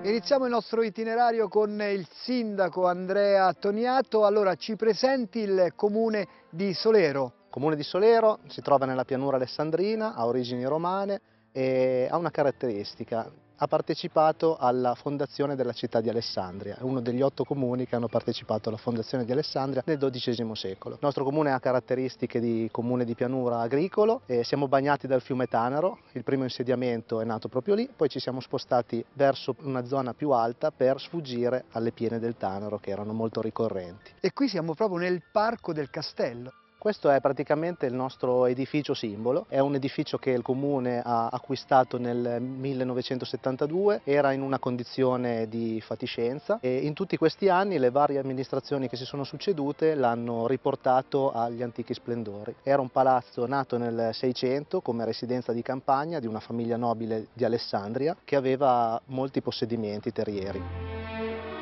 Iniziamo il nostro itinerario con il sindaco Andrea Toniato. Allora, ci presenti il comune di Solero. Il comune di Solero si trova nella pianura alessandrina, ha origini romane e ha una caratteristica: ha partecipato alla fondazione della città di Alessandria, è uno degli 8 comuni che hanno partecipato alla fondazione di Alessandria nel XII secolo. Il nostro comune ha caratteristiche di comune di pianura agricolo, e siamo bagnati dal fiume Tanaro, il primo insediamento è nato proprio lì, poi ci siamo spostati verso una zona più alta per sfuggire alle piene del Tanaro che erano molto ricorrenti. E qui siamo proprio nel parco del castello. Questo è praticamente il nostro edificio simbolo, è un edificio che il comune ha acquistato nel 1972, era in una condizione di fatiscenza e in tutti questi anni le varie amministrazioni che si sono succedute l'hanno riportato agli antichi splendori. Era un palazzo nato nel 600 come residenza di campagna di una famiglia nobile di Alessandria che aveva molti possedimenti terrieri.